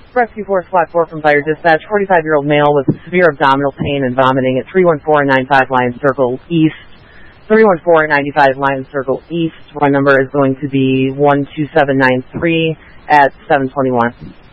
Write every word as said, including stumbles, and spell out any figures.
Rescue Force Squad four from Fire Dispatch, forty-five-year-old male with severe abdominal pain and vomiting at three one four nine five Lions Circle East. three one four nine five Lions Circle East. My number is going to be one two seven nine three at seven twenty-one.